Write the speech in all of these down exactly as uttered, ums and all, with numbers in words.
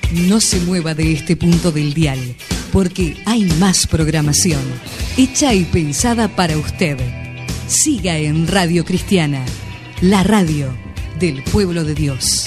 No se mueva de este punto del dial, porque hay más programación, hecha y pensada para usted. Siga en Radio Cristiana, la radio del pueblo de Dios.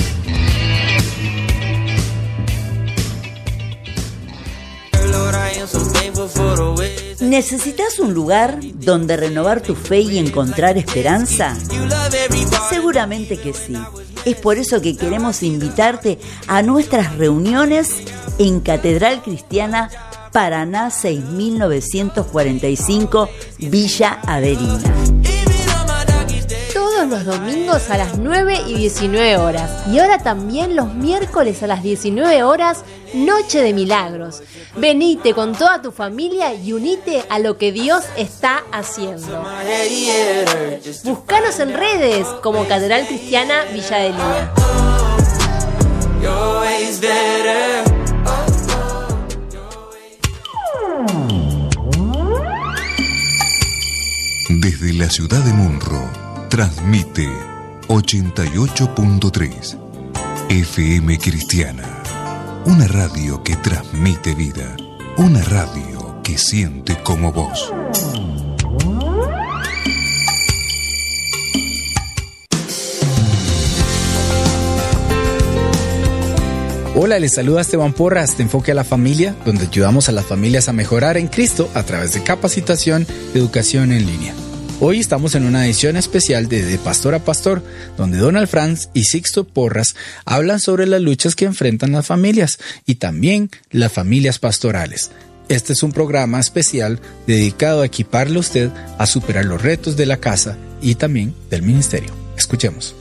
¿Necesitas un lugar donde renovar tu fe y encontrar esperanza? Seguramente que sí. Es por eso que queremos invitarte a nuestras reuniones en Catedral Cristiana Paraná seis mil novecientos cuarenta y cinco, Villa Averina. Todos los domingos a las nueve y diecinueve horas. Y ahora también los miércoles a las diecinueve horas, Noche de Milagros. Venite con toda tu familia y unite a lo que Dios está haciendo. Búscanos en redes como Catedral Cristiana Villa Adelina. Desde la ciudad de Munro, transmite ochenta y ocho punto tres F M Cristiana, una radio que transmite vida, una radio que siente como vos. Hola, les saluda Esteban Porras de Enfoque a la Familia, donde ayudamos a las familias a mejorar en Cristo a través de capacitación y educación en línea. Hoy estamos en una edición especial de De Pastor a Pastor, donde Donald Franz y Sixto Porras hablan sobre las luchas que enfrentan las familias y también las familias pastorales. Este es un programa especial dedicado a equiparle a usted a superar los retos de la casa y también del ministerio. Escuchemos.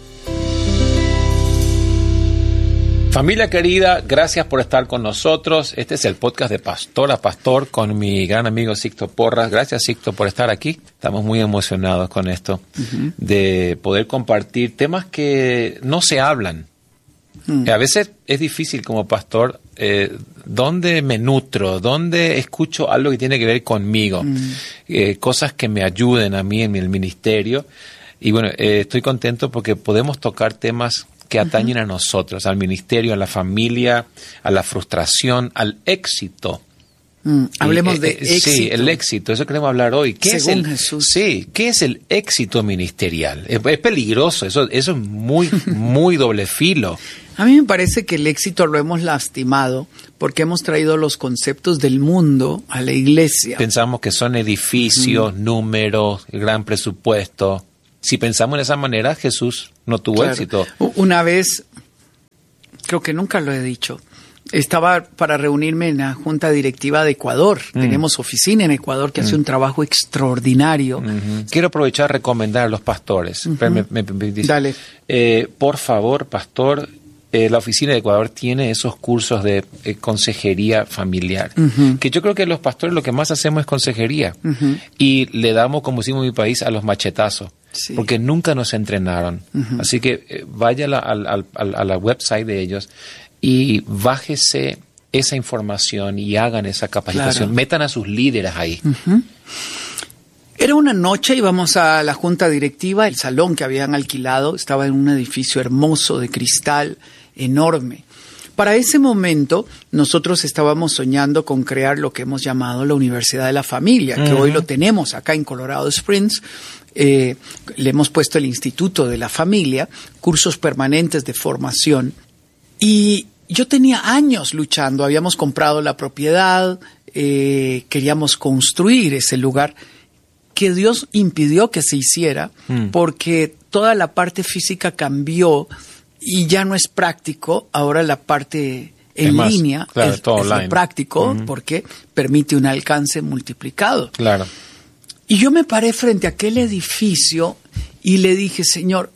Familia querida, gracias por estar con nosotros. Este es el podcast de Pastor a Pastor con mi gran amigo Sixto Porras. Gracias, Sixto, por estar aquí. Estamos muy emocionados con esto, uh-huh. de poder compartir temas que no se hablan. Uh-huh. A veces es difícil como pastor, eh, ¿dónde me nutro? ¿Dónde escucho algo que tiene que ver conmigo? Uh-huh. Eh, cosas que me ayuden a mí en el ministerio. Y bueno, eh, estoy contento porque podemos tocar temas que atañen uh-huh. a nosotros, al ministerio, a la familia, a la frustración, al éxito. Mm, hablemos y, de eh, éxito. Sí, el éxito, eso queremos hablar hoy. ¿Qué Según es el, Jesús. Sí, ¿qué es el éxito ministerial? Es, es peligroso, eso, eso es muy, muy doble filo. A mí me parece que el éxito lo hemos lastimado porque hemos traído los conceptos del mundo a la iglesia. Pensamos que son edificios, mm. números, gran presupuesto. Si pensamos de esa manera, Jesús no tuvo claro. éxito. Una vez, creo que nunca lo he dicho, estaba para reunirme en la Junta Directiva de Ecuador. Mm. Tenemos oficina en Ecuador que mm. hace un trabajo extraordinario. Mm-hmm. Quiero aprovechar a recomendar a los pastores. Mm-hmm. me, me, me, me Dale. Eh, por favor, pastor, eh, la oficina de Ecuador tiene esos cursos de eh, consejería familiar. Mm-hmm. Que yo creo que los pastores lo que más hacemos es consejería. Mm-hmm. Y le damos, como decimos en mi país, a los machetazos. Sí. Porque nunca nos entrenaron. Uh-huh. Así que eh, vaya a la, al, al, a la website de ellos y bájese esa información y hagan esa capacitación. Claro. Metan a sus líderes ahí. Uh-huh. Era una noche, íbamos a la junta directiva, el salón que habían alquilado estaba en un edificio hermoso de cristal, enorme. Para ese momento, nosotros estábamos soñando con crear lo que hemos llamado la Universidad de la Familia, uh-huh. que hoy lo tenemos acá en Colorado Springs. Eh, le hemos puesto el Instituto de la Familia, cursos permanentes de formación. Y yo tenía años luchando, habíamos comprado la propiedad, eh, queríamos construir ese lugar que Dios impidió que se hiciera mm. porque toda la parte física cambió y ya no es práctico. Ahora la parte en es más, línea claro, es, todo es lo práctico mm-hmm. porque permite un alcance multiplicado. Claro. Y yo me paré frente a aquel edificio y le dije, Señor,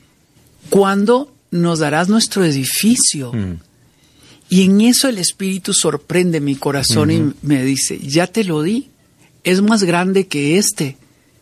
¿cuándo nos darás nuestro edificio? Mm. Y en eso el Espíritu sorprende mi corazón mm-hmm. y me dice, ya te lo di, es más grande que este.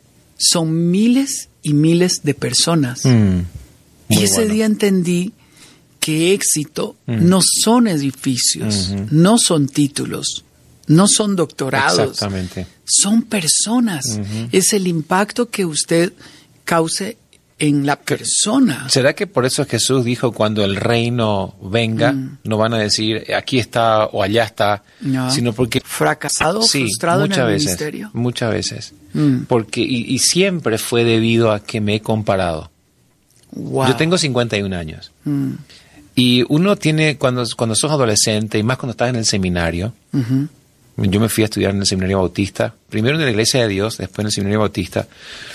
Son miles y miles de personas. Mm. Y ese bueno. día entendí que éxito mm. no son edificios, mm-hmm. no son títulos. No son doctorados, exactamente. Son personas. Uh-huh. Es el impacto que usted cause en la persona. ¿Será que por eso Jesús dijo cuando el reino venga, mm. no van a decir aquí está o allá está, no. sino porque... Fracasado, sí, frustrado en el veces, ministerio. Muchas veces. Mm. Porque, y, y siempre fue debido a que me he comparado. Wow. Yo tengo cincuenta y un años. Mm. Y uno tiene, cuando, cuando sos adolescente, y más cuando estás en el seminario, uh-huh. yo me fui a estudiar en el seminario bautista, primero en la Iglesia de Dios, después en el seminario bautista,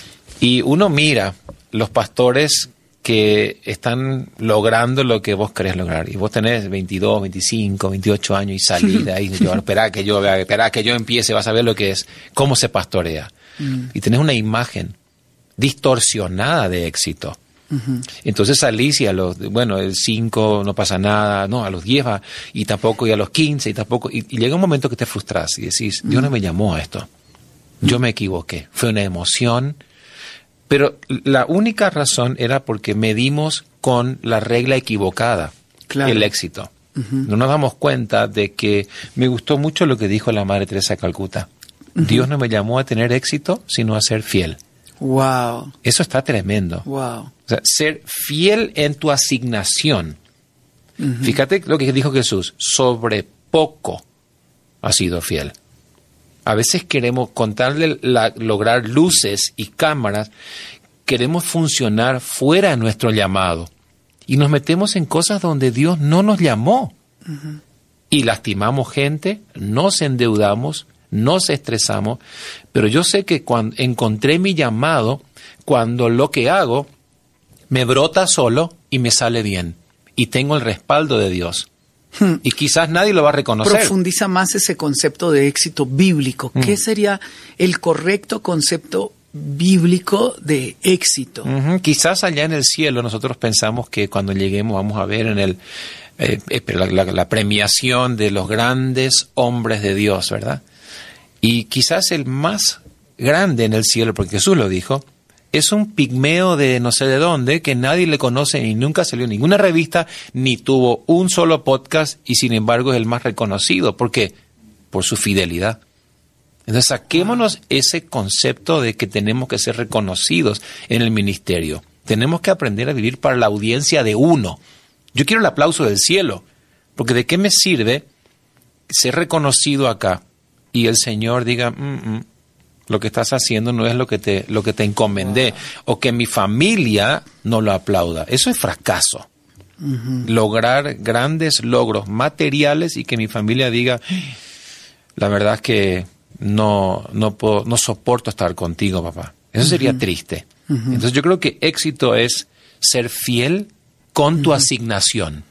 y uno mira los pastores que están logrando lo que vos querés lograr, y vos tenés veintidós, veinticinco, veintiocho años y salís de ahí, y yo, esperá que yo, esperá que yo empiece, vas a ver lo que es, cómo se pastorea. Mm. Y tenés una imagen distorsionada de éxito. Uh-huh. Entonces salís y a los, bueno, el cinco no pasa nada, no, a los diez va, y tampoco, y a los quince, y tampoco, y, y llega un momento que te frustras y decís, Dios no me llamó a esto, yo me equivoqué, fue una emoción, pero la única razón era porque medimos con la regla equivocada, claro. el éxito. Uh-huh. No nos damos cuenta de que me gustó mucho lo que dijo la Madre Teresa de Calcuta, uh-huh. Dios no me llamó a tener éxito, sino a ser fiel. Wow. Eso está tremendo. Wow. O sea, ser fiel en tu asignación. Uh-huh. Fíjate lo que dijo Jesús, sobre poco has sido fiel. A veces queremos contarle la, lograr luces y cámaras, queremos funcionar fuera de nuestro llamado y nos metemos en cosas donde Dios no nos llamó. Uh-huh. Y lastimamos gente, nos endeudamos, nos estresamos, pero yo sé que cuando encontré mi llamado, cuando lo que hago me brota solo y me sale bien, y tengo el respaldo de Dios. Hmm. Y quizás nadie lo va a reconocer. Profundiza más ese concepto de éxito bíblico. Hmm. ¿Qué sería el correcto concepto bíblico de éxito? Uh-huh. Quizás allá en el cielo nosotros pensamos que cuando lleguemos vamos a ver en el eh, eh, la, la, la premiación de los grandes hombres de Dios, ¿verdad? Y quizás el más grande en el cielo, porque Jesús lo dijo, es un pigmeo de no sé de dónde, que nadie le conoce y nunca salió en ninguna revista, ni tuvo un solo podcast, y sin embargo es el más reconocido. ¿Por qué? Por su fidelidad. Entonces saquémonos ese concepto de que tenemos que ser reconocidos en el ministerio. Tenemos que aprender a vivir para la audiencia de uno. Yo quiero el aplauso del cielo, porque ¿de qué me sirve ser reconocido acá y el Señor diga, mm, mm, lo que estás haciendo no es lo que te, lo que te encomendé, wow. o que mi familia no lo aplauda? Eso es fracaso. Uh-huh. Lograr grandes logros materiales y que mi familia diga, la verdad es que no, no, puedo, no soporto estar contigo, papá. Eso uh-huh. sería triste. Uh-huh. Entonces yo creo que éxito es ser fiel con uh-huh. tu asignación.